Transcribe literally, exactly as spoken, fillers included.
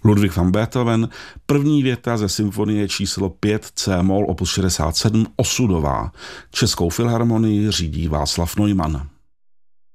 Ludwig van Beethoven, první věta ze symfonie číslo pět C-moll opus šedesát sedm Osudová. Českou filharmonii řídí Václav Neumann.